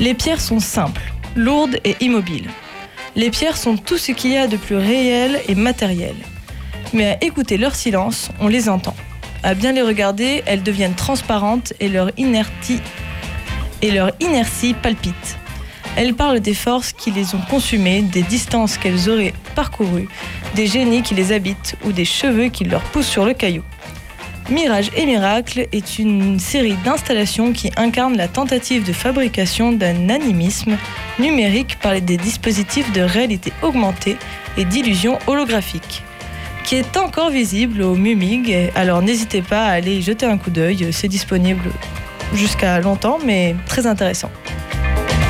Les pierres sont simples, lourdes et immobiles. Les pierres sont tout ce qu'il y a de plus réel et matériel. Mais à écouter leur silence, on les entend. À bien les regarder, elles deviennent transparentes et leur inertie palpite. Elles parlent des forces qui les ont consumées, des distances qu'elles auraient parcourues, des génies qui les habitent ou des cheveux qui leur poussent sur le caillou. Mirage et Miracle est une série d'installations qui incarne la tentative de fabrication d'un animisme numérique par des dispositifs de réalité augmentée et d'illusion holographique, qui est encore visible au MUMIG, alors n'hésitez pas à aller y jeter un coup d'œil, c'est disponible jusqu'à longtemps mais très intéressant.